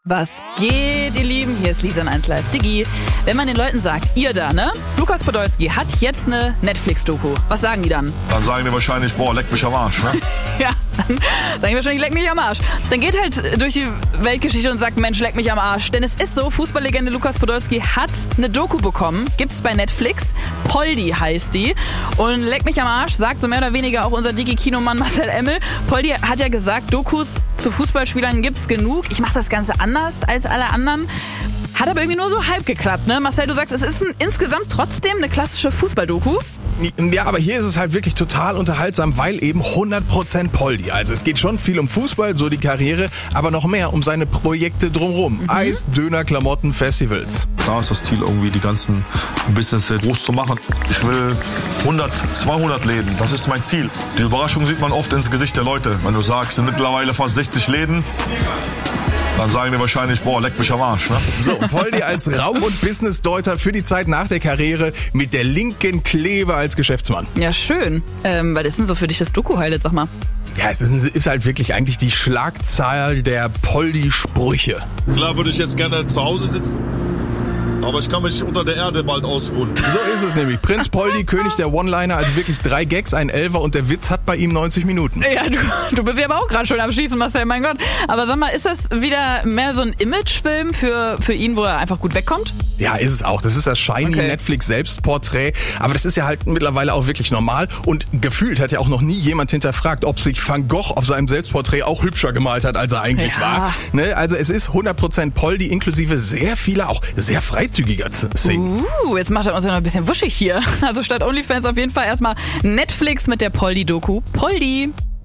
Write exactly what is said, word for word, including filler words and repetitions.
Was geht, ihr Lieben? Hier ist Lisa in eins Live. Diggi, wenn man den Leuten sagt, ihr da, ne? Lukas Podolski hat jetzt eine Netflix-Doku. Was sagen die dann? Dann sagen die wahrscheinlich, boah, leck mich am Arsch, ne? Ja, dann sagen die wahrscheinlich, leck mich am Arsch. Dann geht halt durch die Weltgeschichte und sagt, Mensch, leck mich am Arsch. Denn es ist so, Fußballlegende Lukas Podolski hat eine Doku bekommen. Gibt's bei Netflix. Poldi heißt die. Und leck mich am Arsch sagt so mehr oder weniger auch unser Digi-Kinomann Marcel Emmel. Poldi hat ja gesagt, Dokus zu Fußballspielern gibt's genug. Ich mache das Ganze anders als alle anderen. Hat aber irgendwie nur so halb geklappt, ne? Marcel, du sagst, es ist ein, insgesamt trotzdem eine klassische Fußballdoku. Ja, aber hier ist es halt wirklich total unterhaltsam, weil eben hundert Prozent Poldi. Also es geht schon viel um Fußball, so die Karriere, aber noch mehr um seine Projekte drumherum. Mhm. Eis, Döner, Klamotten, Festivals. Da ist das Ziel, irgendwie die ganzen Business groß zu machen. Ich will hundert, zweihundert Läden, das ist mein Ziel. Die Überraschung sieht man oft ins Gesicht der Leute. Wenn du sagst, es sind mittlerweile fast sechzig Läden, dann sagen die wahrscheinlich, boah, leck mich am Arsch, ne? So, Poldi als Raum- und Business-Deuter für die Zeit nach der Karriere mit der linken Klebe als Geschäftsmann. Ja, schön. Ähm, was ist denn so für dich das Doku-Highlight, sag mal? Ja, es ist, ist halt wirklich eigentlich die Schlagzahl der Poldi-Sprüche. Klar würde ich jetzt gerne zu Hause sitzen, aber ich kann mich unter der Erde bald ausruhen. So ist es nämlich. Prinz Poldi, König der One-Liner, also wirklich drei Gags, ein Elfer und der Witz hat bei ihm neunzig Minuten. Ja, du, du bist ja aber auch gerade schon am Schießen, Marcel, mein Gott. Aber sag mal, ist das wieder mehr so ein Imagefilm für, für ihn, wo er einfach gut wegkommt? Ja, ist es auch. Das ist das shiny Okay. Netflix-Selbstporträt. Aber das ist ja halt mittlerweile auch wirklich normal. Und gefühlt hat ja auch noch nie jemand hinterfragt, ob sich Van Gogh auf seinem Selbstporträt auch hübscher gemalt hat, als er eigentlich Ja. war. Ne? Also es ist hundert Prozent Poldi, inklusive sehr vieler, auch sehr freizügiger Szenen. Uh, jetzt macht er uns ja noch ein bisschen wuschig hier. Also statt OnlyFans auf jeden Fall erstmal Netflix mit der Poldi-Doku. Poldi!